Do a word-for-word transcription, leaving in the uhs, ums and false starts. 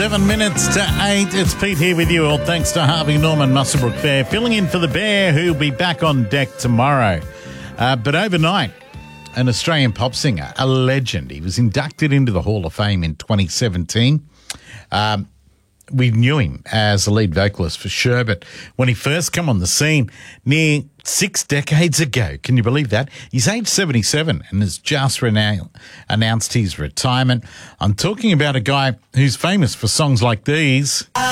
Seven minutes to eight. It's Pete here with you all. Thanks to Harvey Norman Muswellbrook Fair, filling in for the Bear, who'll be back on deck tomorrow. Uh, but overnight, an Australian pop singer, a legend. He was inducted into the Hall of Fame in twenty seventeen. Um, we knew him as the lead vocalist for Sherbet when he first came on the scene near six decades ago. Can you believe that? He's age seventy-seven and has just rena- announced his retirement. I'm talking about a guy who's famous for songs like these.